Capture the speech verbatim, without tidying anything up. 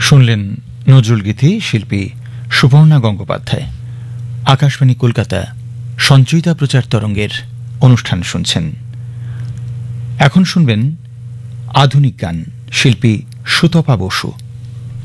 শুনলেন নজরুলগীতি শিল্পী সুবর্ণা গঙ্গোপাধ্যায়। আকাশবাণী কলকাতা সঞ্চয়িতা প্রচার তরঙ্গের অনুষ্ঠান শুনছেন। এখন শুনবেন আধুনিক গান, শিল্পী সুতপা বসু।